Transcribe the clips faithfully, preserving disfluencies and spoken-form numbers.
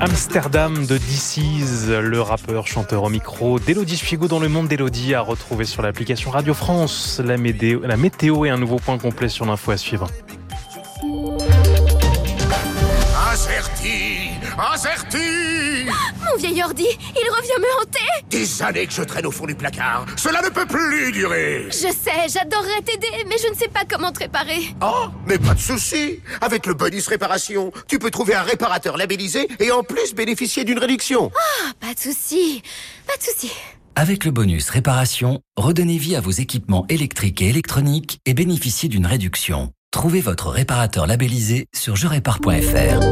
Amsterdam de D C's, le rappeur, chanteur au micro d'Elodie Fiego dans le monde d'Elodie, à retrouver sur l'application Radio France. La météo, la météo et un nouveau point complet sur l'info à suivre. Azerty, Azerty. Mon vieil ordi, il revient me hanter. Des années que je traîne au fond du placard. Cela ne peut plus durer. Je sais, j'adorerais t'aider, mais je ne sais pas comment te réparer. Oh, mais pas de souci. Avec le bonus réparation, tu peux trouver un réparateur labellisé et en plus bénéficier d'une réduction. Ah, pas de souci, pas de souci. Avec le bonus réparation, redonnez vie à vos équipements électriques et électroniques et bénéficiez d'une réduction. Trouvez votre réparateur labellisé sur je répare point f r.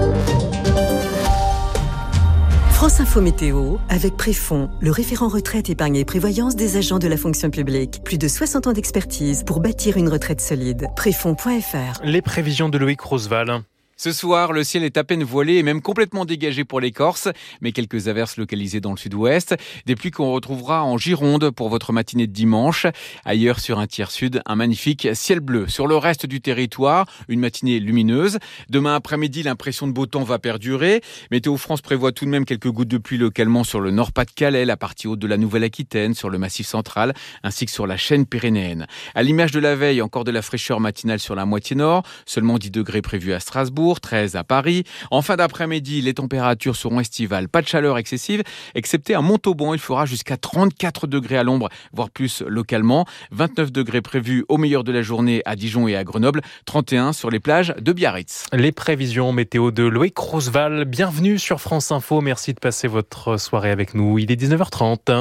France Info Météo, avec Préfond, le référent retraite, épargne et prévoyance des agents de la fonction publique. Plus de soixante ans d'expertise pour bâtir une retraite solide. Préfond point f r. Les prévisions de Loïc Roosevelt. Ce soir, le ciel est à peine voilé et même complètement dégagé pour les Corses, mais quelques averses localisées dans le sud-ouest. Des pluies qu'on retrouvera en Gironde pour votre matinée de dimanche. Ailleurs, sur un tiers sud, un magnifique ciel bleu. Sur le reste du territoire, une matinée lumineuse. Demain après-midi, l'impression de beau temps va perdurer. Météo France prévoit tout de même quelques gouttes de pluie localement sur le Nord-Pas-de-Calais, la partie haute de la Nouvelle-Aquitaine, sur le Massif central, ainsi que sur la chaîne pyrénéenne. À l'image de la veille, encore de la fraîcheur matinale sur la moitié nord. Seulement dix degrés prévus à Strasbourg. treize à Paris. En fin d'après-midi, les températures seront estivales. Pas de chaleur excessive, excepté à Montauban. Il fera jusqu'à trente-quatre degrés à l'ombre, voire plus localement. vingt-neuf degrés prévus au meilleur de la journée à Dijon et à Grenoble. trente et un sur les plages de Biarritz. Les prévisions météo de Loïc Roosevelt. Bienvenue sur France Info. Merci de passer votre soirée avec nous. Il est dix-neuf heures trente.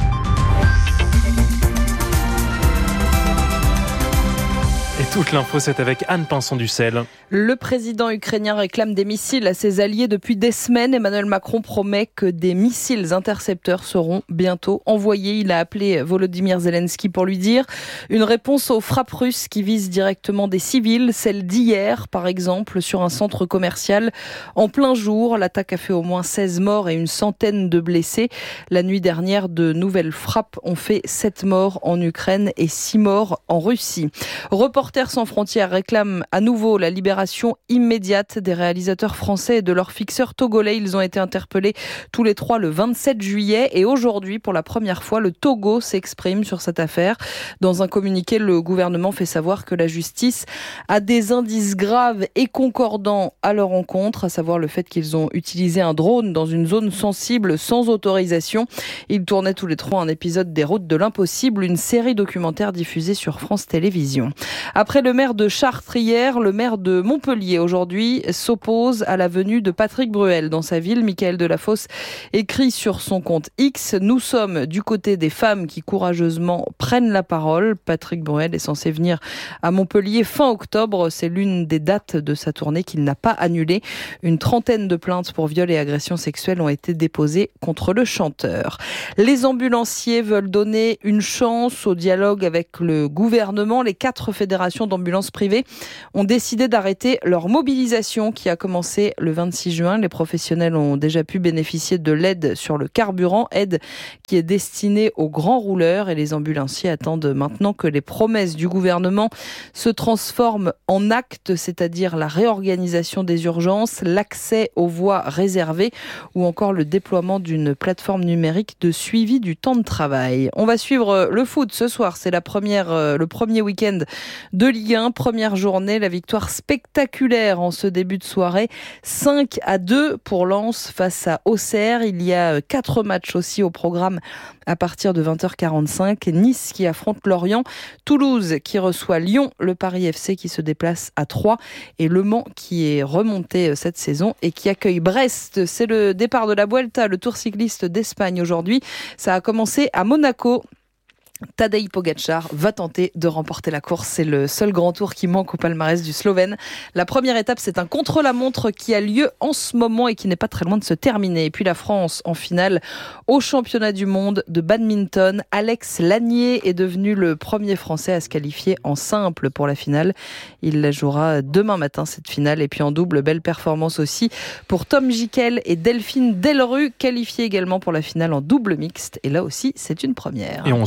Et toute l'info, c'est avec Anne Pinson-Ducel. Le président ukrainien réclame des missiles à ses alliés depuis des semaines. Emmanuel Macron promet que des missiles intercepteurs seront bientôt envoyés. Il a appelé Volodymyr Zelensky pour lui dire une réponse aux frappes russes qui visent directement des civils. Celle d'hier, par exemple, sur un centre commercial en plein jour. L'attaque a fait au moins seize morts et une centaine de blessés. La nuit dernière, de nouvelles frappes ont fait sept morts en Ukraine et six morts en Russie. Reporters sans frontières réclament à nouveau la libération immédiate des réalisateurs français et de leurs fixeurs togolais. Ils ont été interpellés tous les trois le vingt-sept juillet et aujourd'hui, pour la première fois, le Togo s'exprime sur cette affaire. Dans un communiqué, le gouvernement fait savoir que la justice a des indices graves et concordants à leur encontre, à savoir le fait qu'ils ont utilisé un drone dans une zone sensible sans autorisation. Ils tournaient tous les trois un épisode des Routes de l'impossible, une série documentaire diffusée sur France Télévisions. Après le maire de Chartres hier, le maire de Montpellier aujourd'hui s'oppose à la venue de Patrick Bruel dans sa ville. Michael Delafosse écrit sur son compte X: « Nous sommes du côté des femmes qui courageusement prennent la parole. » Patrick Bruel est censé venir à Montpellier fin octobre. C'est l'une des dates de sa tournée qu'il n'a pas annulée. Une trentaine de plaintes pour viol et agression sexuelle ont été déposées contre le chanteur. Les ambulanciers veulent donner une chance au dialogue avec le gouvernement. Les quatre fédérations d'ambulances privées ont décidé d'arrêter leur mobilisation qui a commencé le vingt-six juin. Les professionnels ont déjà pu bénéficier de l'aide sur le carburant, aide qui est destinée aux grands rouleurs, et les ambulanciers attendent maintenant que les promesses du gouvernement se transforment en actes, c'est-à-dire la réorganisation des urgences, l'accès aux voies réservées ou encore le déploiement d'une plateforme numérique de suivi du temps de travail. On va suivre le foot ce soir, c'est la première, le premier week-end de Ligue un, première journée, la victoire spectaculaire en ce début de soirée, cinq à deux pour Lens face à Auxerre. Il y a quatre matchs aussi au programme à partir de vingt heures quarante-cinq. Nice qui affronte Lorient, Toulouse qui reçoit Lyon, le Paris F C qui se déplace à Troyes et Le Mans qui est remonté cette saison et qui accueille Brest. C'est le départ de la Vuelta, le Tour cycliste d'Espagne aujourd'hui. Ça a commencé à Monaco. Tadej Pogačar va tenter de remporter la course. C'est le seul grand tour qui manque au palmarès du Slovène. La première étape, c'est un contre-la-montre qui a lieu en ce moment et qui n'est pas très loin de se terminer. Et puis la France en finale au championnat du monde de badminton. Alex Lanier est devenu le premier Français à se qualifier en simple pour la finale. Il la jouera demain matin, cette finale. Et puis en double, belle performance aussi pour Tom Jikel et Delphine Delru, qualifiés également pour la finale en double mixte. Et là aussi, c'est une première. Et on suivra ces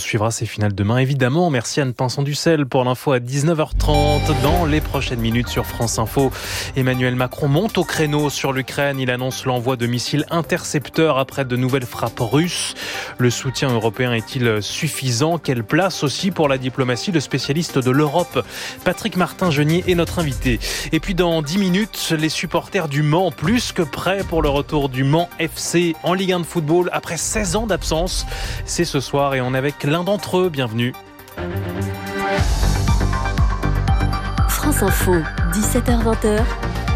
et finale demain, évidemment. Merci Anne Pinson-Ducel pour l'info à dix-neuf heures trente. Dans les prochaines minutes sur France Info, Emmanuel Macron monte au créneau sur l'Ukraine. Il annonce l'envoi de missiles intercepteurs après de nouvelles frappes russes. Le soutien européen est-il suffisant ? Quelle place aussi pour la diplomatie ? Le spécialiste de l'Europe, Patrick Martin-Genier, est notre invité. Et puis dans dix minutes, les supporters du Mans, plus que prêts pour le retour du Mans F C en Ligue un de football après seize ans d'absence. C'est ce soir et on est avec l'un d'entre eux. Bienvenue. France Info, dix-sept heures vingt.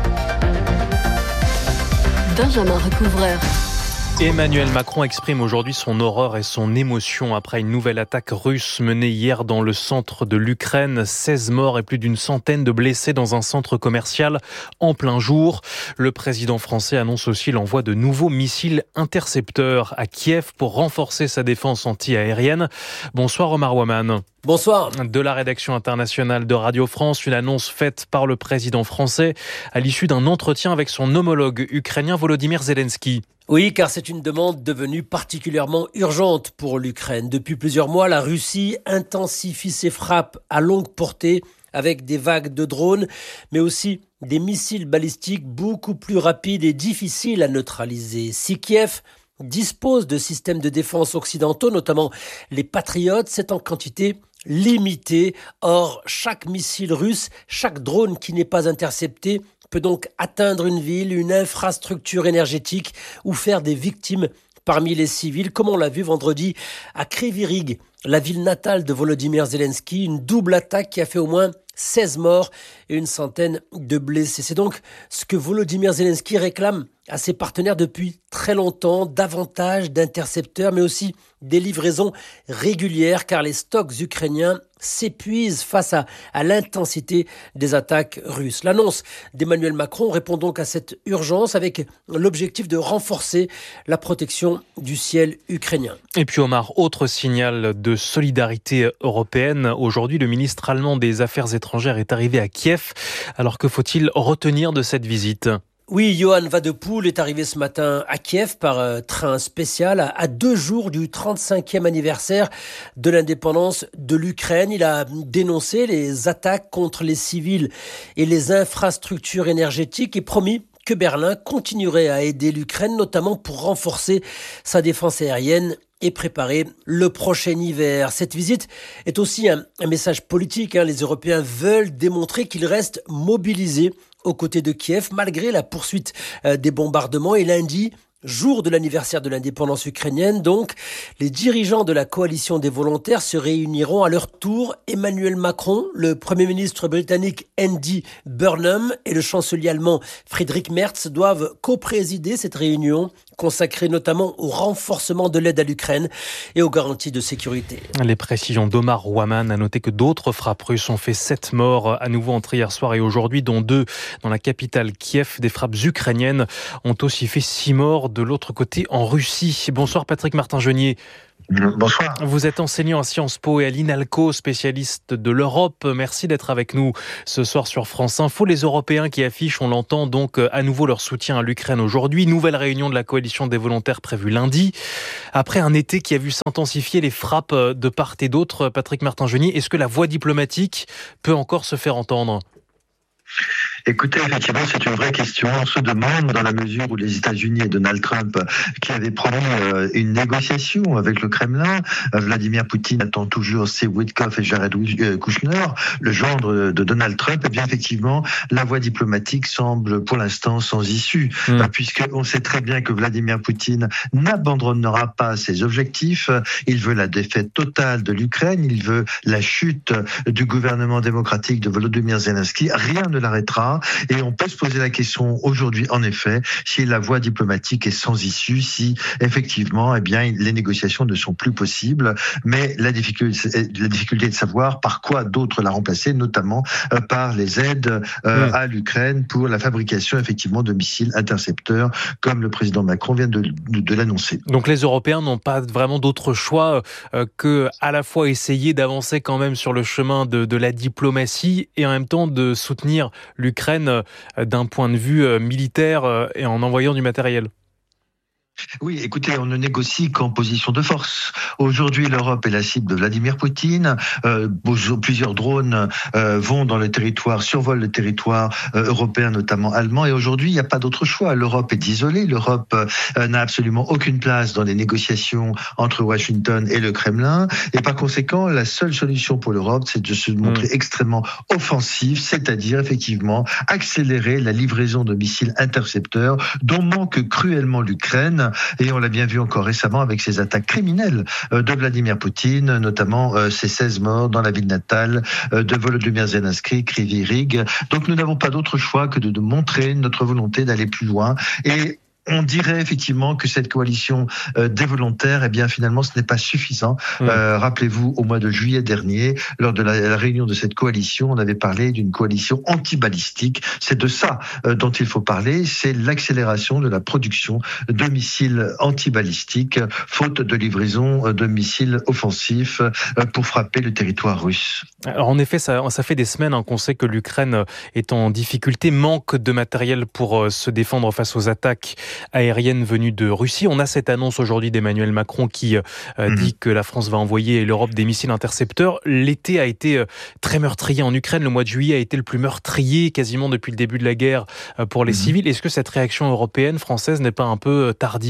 Benjamin Recouvreur. Emmanuel Macron exprime aujourd'hui son horreur et son émotion après une nouvelle attaque russe menée hier dans le centre de l'Ukraine. seize morts et plus d'une centaine de blessés dans un centre commercial en plein jour. Le président français annonce aussi l'envoi de nouveaux missiles intercepteurs à Kiev pour renforcer sa défense anti-aérienne. Bonsoir Omar Waman. Bonsoir. De la rédaction internationale de Radio France, une annonce faite par le président français à l'issue d'un entretien avec son homologue ukrainien Volodymyr Zelensky. Oui, car c'est une demande devenue particulièrement urgente pour l'Ukraine. Depuis plusieurs mois, la Russie intensifie ses frappes à longue portée avec des vagues de drones, mais aussi des missiles balistiques beaucoup plus rapides et difficiles à neutraliser. Si Kiev dispose de systèmes de défense occidentaux, notamment les Patriotes, c'est en quantité limitée. Or, chaque missile russe, chaque drone qui n'est pas intercepté peut donc atteindre une ville, une infrastructure énergétique ou faire des victimes parmi les civils, comme on l'a vu vendredi à Kryvyi Rih, la ville natale de Volodymyr Zelensky, une double attaque qui a fait au moins seize morts et une centaine de blessés. C'est donc ce que Volodymyr Zelensky réclame à ses partenaires depuis très longtemps, davantage d'intercepteurs, mais aussi des livraisons régulières, car les stocks ukrainiens s'épuisent face à, à l'intensité des attaques russes. L'annonce d'Emmanuel Macron répond donc à cette urgence avec l'objectif de renforcer la protection du ciel ukrainien. Et puis Omar, autre signal de solidarité européenne. Aujourd'hui, le ministre allemand des Affaires étrangères est arrivé à Kiev. Alors que faut-il retenir de cette visite ? Oui, Johan Wadepoul est arrivé ce matin à Kiev par euh, train spécial à, à deux jours du trente-cinquième anniversaire de l'indépendance de l'Ukraine. Il a dénoncé les attaques contre les civils et les infrastructures énergétiques et promis que Berlin continuerait à aider l'Ukraine, notamment pour renforcer sa défense aérienne et préparer le prochain hiver. Cette visite est aussi un, un message politique. Hein. Les Européens veulent démontrer qu'ils restent mobilisés aux côtés de Kiev, malgré la poursuite euh, des bombardements. Et lundi, jour de l'anniversaire de l'indépendance ukrainienne, donc, les dirigeants de la coalition des volontaires se réuniront à leur tour. Emmanuel Macron, le Premier ministre britannique Andy Burnham et le chancelier allemand Friedrich Merz doivent co-présider cette réunion, consacrée notamment au renforcement de l'aide à l'Ukraine et aux garanties de sécurité. Les précisions d'Omar Waman. A noté que d'autres frappes russes ont fait sept morts à nouveau entre hier soir et aujourd'hui, dont deux dans la capitale Kiev. Des frappes ukrainiennes ont aussi fait six morts de l'autre côté en Russie. Bonsoir Patrick Martin-Genier. Bonsoir. Vous êtes enseignant à Sciences Po et à l'INALCO, spécialiste de l'Europe. Merci d'être avec nous ce soir sur France Info. Les Européens qui affichent, on l'entend, donc à nouveau leur soutien à l'Ukraine aujourd'hui. Nouvelle réunion de la coalition des volontaires prévue lundi. Après un été qui a vu s'intensifier les frappes de part et d'autre, Patrick Martin-Genier, est-ce que la voix diplomatique peut encore se faire entendre ? Écoutez, effectivement, c'est une vraie question. On se demande, dans la mesure où les États-Unis et Donald Trump, qui avaient promis euh, une négociation avec le Kremlin, euh, Vladimir Poutine attend toujours Steve Witkoff et Jared Kushner, le gendre de Donald Trump. Et bien effectivement, la voie diplomatique semble pour l'instant sans issue, mmh. euh, puisqu'on sait très bien que Vladimir Poutine n'abandonnera pas ses objectifs. Il veut la défaite totale de l'Ukraine, il veut la chute du gouvernement démocratique de Volodymyr Zelensky. Rien ne l'arrêtera. Et on peut se poser la question aujourd'hui, en effet, si la voie diplomatique est sans issue, si effectivement, eh bien, les négociations ne sont plus possibles. Mais la difficulté, la difficulté est de savoir par quoi d'autres la remplacer, notamment euh, par les aides euh, mmh. à l'Ukraine pour la fabrication effectivement de missiles intercepteurs, comme le président Macron vient de, de, de l'annoncer. Donc les Européens n'ont pas vraiment d'autre choix euh, que à la fois essayer d'avancer quand même sur le chemin de, de la diplomatie et en même temps de soutenir l'Ukraine d'un point de vue militaire et en envoyant du matériel. Oui, écoutez, on ne négocie qu'en position de force. Aujourd'hui, l'Europe est la cible de Vladimir Poutine. Euh, plusieurs drones euh, vont dans le territoire, survolent le territoire euh, européen, notamment allemand. Et aujourd'hui, il n'y a pas d'autre choix. L'Europe est isolée. L'Europe euh, n'a absolument aucune place dans les négociations entre Washington et le Kremlin. Et par conséquent, la seule solution pour l'Europe, c'est de se montrer mmh. extrêmement offensive, c'est-à-dire effectivement accélérer la livraison de missiles intercepteurs dont manque cruellement l'Ukraine. Et on l'a bien vu encore récemment avec ces attaques criminelles de Vladimir Poutine, notamment ces seize morts dans la ville natale de Volodymyr Zelensky, Kryvyi Rih. Donc nous n'avons pas d'autre choix que de, de montrer notre volonté d'aller plus loin. Et on dirait effectivement que cette coalition euh, des volontaires, eh bien finalement, ce n'est pas suffisant. Mmh. Euh, rappelez-vous, au mois de juillet dernier, lors de la, la réunion de cette coalition, on avait parlé d'une coalition anti-balistique. C'est de ça euh, dont il faut parler, c'est l'accélération de la production de missiles anti-balistiques, faute de livraison de missiles offensifs euh, pour frapper le territoire russe. Alors en effet, ça, ça fait des semaines hein, qu'on sait que l'Ukraine est en difficulté, manque de matériel pour euh, se défendre face aux attaques aérienne venue de Russie. On a cette annonce aujourd'hui d'Emmanuel Macron qui euh, mmh. dit que la France va envoyer l'Europe des missiles intercepteurs. L'été a été euh, très meurtrier en Ukraine. Le mois de juillet a été le plus meurtrier quasiment depuis le début de la guerre euh, pour les mmh. civils. Est-ce que cette réaction européenne, française, n'est pas un peu tardive ?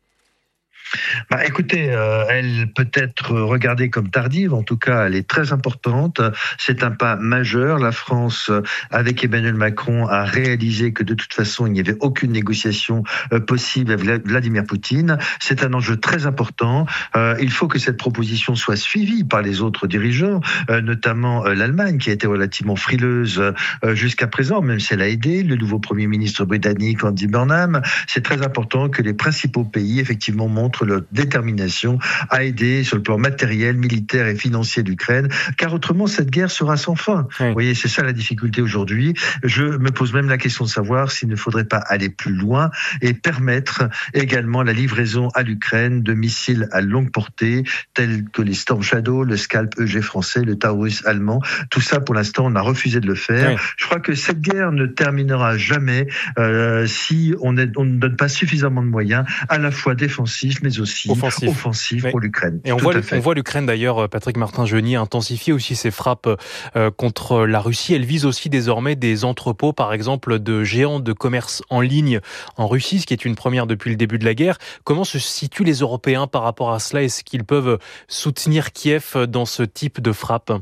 Bah, écoutez, euh, elle peut être regardée comme tardive, en tout cas elle est très importante, c'est un pas majeur. La France, avec Emmanuel Macron, a réalisé que de toute façon il n'y avait aucune négociation euh, possible avec Vladimir Poutine. C'est un enjeu très important, euh, il faut que cette proposition soit suivie par les autres dirigeants, euh, notamment euh, l'Allemagne qui a été relativement frileuse euh, jusqu'à présent, même si elle a aidé le nouveau Premier ministre britannique Andy Burnham. C'est très important que les principaux pays effectivement montrent leur détermination à aider sur le plan matériel, militaire et financier l'Ukraine, car autrement cette guerre sera sans fin. Oui. Vous voyez, c'est ça la difficulté aujourd'hui. Je me pose même la question de savoir s'il ne faudrait pas aller plus loin et permettre également la livraison à l'Ukraine de missiles à longue portée, tels que les Storm Shadow, le Scalp E G français, le Taurus allemand. Tout ça, pour l'instant, on a refusé de le faire. Oui. Je crois que cette guerre ne terminera jamais euh, si on, est, on ne donne pas suffisamment de moyens, à la fois défensifs, mais aussi offensif, offensif pour l'Ukraine. Et on voit, on voit l'Ukraine d'ailleurs, Patrick Martin-Genier, intensifier aussi ses frappes euh, contre la Russie. Elle vise aussi désormais des entrepôts, par exemple, de géants de commerce en ligne en Russie, ce qui est une première depuis le début de la guerre. Comment se situent les Européens par rapport à cela? Est-ce qu'ils peuvent soutenir Kiev dans ce type de frappe?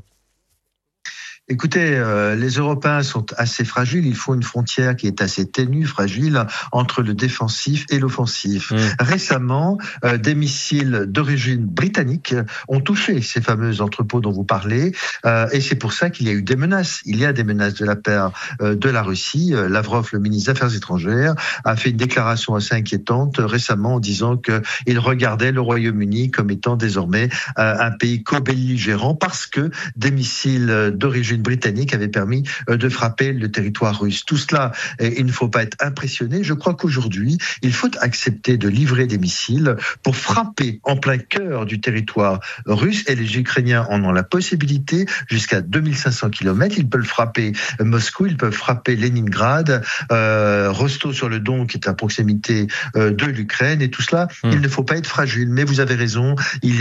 Écoutez, euh, les Européens sont assez fragiles. Il faut une frontière qui est assez ténue, fragile, entre le défensif et l'offensif. Mmh. Récemment, euh, des missiles d'origine britannique ont touché ces fameux entrepôts dont vous parlez, euh, et c'est pour ça qu'il y a eu des menaces. Il y a des menaces de la part euh, de la Russie. Euh, Lavrov, le ministre des Affaires étrangères, a fait une déclaration assez inquiétante euh, récemment en disant qu'il regardait le Royaume-Uni comme étant désormais euh, un pays co-belligérant parce que des missiles d'origine britannique avait permis de frapper le territoire russe. Tout cela, il ne faut pas être impressionné. Je crois qu'aujourd'hui, il faut accepter de livrer des missiles pour frapper en plein cœur du territoire russe, et les Ukrainiens en ont la possibilité jusqu'à deux mille cinq cents kilomètres. Ils peuvent frapper Moscou, ils peuvent frapper Leningrad, euh, Rostov-sur-le-Don qui est à proximité euh, de l'Ukraine, et tout cela, mmh. il ne faut pas être fragile. Mais vous avez raison, il